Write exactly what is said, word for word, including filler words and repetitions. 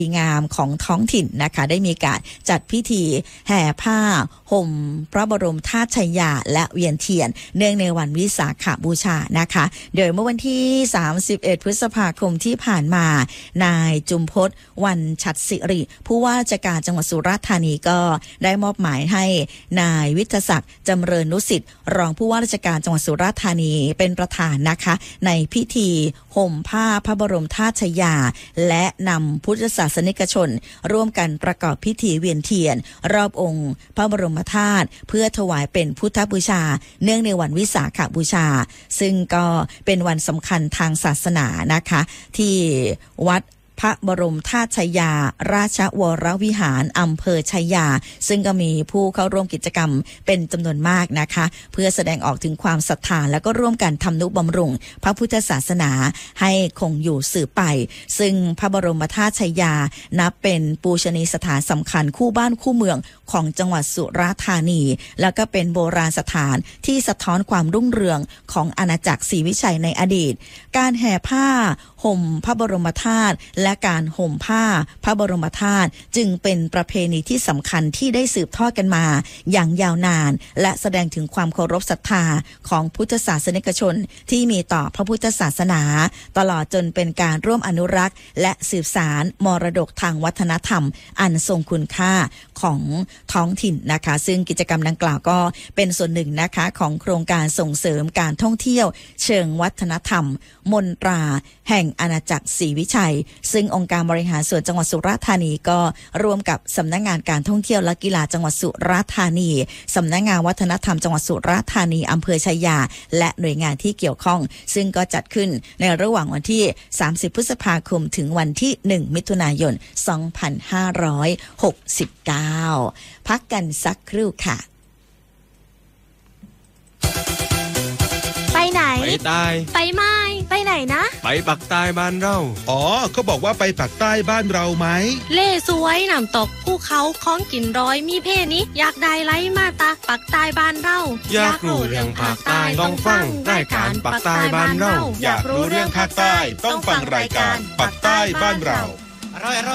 งามของท้องถิ่นนะคะได้มีการจัดพิธีแห่ผ้าห่มพระบรมธาตุชัยยาและเวียนเทียนเนื่องในวันวิสาขบูชานะคะโดยเมื่อวันที่สามสิบเอ็ดพฤษภาคมที่ผ่านมานายจุมพจน์วันฉัตรศิริผู้ว่าราชการจังหวัดสุราษฎร์ธานีก็ได้มอบหมายให้นายวิทยศักดิ์จำเริญนุสิทธิ์รองผู้ว่าราชการจังหวัดสุราษฎร์ธานีเป็นประธานนะคะในพิธีห่มผ้าพระบรมธาตุชัยยาและนำพุทธศาสนิกชนร่วมกันประกอบพิธีเวียนเทียนรอบองค์พระบรมธาตุเพื่อถวายเป็นพุทธบูชาเนื่องในวันวิสาขบูชาซึ่งก็เป็นวันสำคัญทางศาสนานะคะที่วัดพระบรมธาตุชัยยาราชวรวิหารอำเภอชัยยาซึ่งก็มีผู้เข้าร่วมกิจกรรมเป็นจำนวนมากนะคะเพื่อแสดงออกถึงความศรัทธาและก็ร่วมกันทำนุบำรุงพระพุทธศาสนาให้คงอยู่สืบไปซึ่งพระบรมธาตุชัยยานับเป็นปูชนียสถานสำคัญคู่บ้านคู่เมืองของจังหวัดสุราษฎร์ธานีแล้วก็เป็นโบราณสถานที่สะท้อนความรุ่งเรืองของอาณาจักรศรีวิชัยในอดีตการแห่ผ้าห่มพระบรมธาตุและการห่มผ้าพระบรมธาตุจึงเป็นประเพณีที่สำคัญที่ได้สืบทอดกันมาอย่างยาวนานและแสดงถึงความเคารพศรัทธาของพุทธศาสนิกชนที่มีต่อพระพุทธศาสนาตลอดจนเป็นการร่วมอนุรักษ์และสืบสานมรดกทางวัฒนธรรมอันทรงคุณค่าของท้องถิ่นนะคะซึ่งกิจกรรมดังกล่าวก็เป็นส่วนหนึ่งนะคะของโครงการส่งเสริมการท่องเที่ยวเชิงวัฒนธรรมมนตราแห่งอาณาจักรศรีวิชัยซึ่งองค์การบริหารส่วนจังหวัดสุราษฎร์ธานีก็ร่วมกับสำนักงานการท่องเที่ยวและกีฬาจังหวัดสุราษฎร์ธานีสำนักงานวัฒนธรรมจังหวัดสุราษฎร์ธานีอำเภอชัยยาและหน่วยงานที่เกี่ยวข้องซึ่งก็จัดขึ้นในระหว่างวันที่สามสิบพฤษภาคมถึงวันที่หนึ่งมิถุนายนสองพันห้าร้อยหกสิบเก้าพักกันสักครู่ค่ะไปไหนไปใต้ไปไม่ไปไหนนะไปปักใต้บ้านเราอ๋อเขาบอกว่าไปปักใต้บ้านเราไหมเล่สวยน้ำตกภูเขาของกินร้อยมีเพนี้อยากได้ไรมาตาปักใต้บ้านเราอยากรู้เรื่องภาคใต้ต้องฟังรายการปักใต้บ้านเราอยากรู้เรื่องภาคใต้ต้องฟังรายการปักใต้บ้านเรา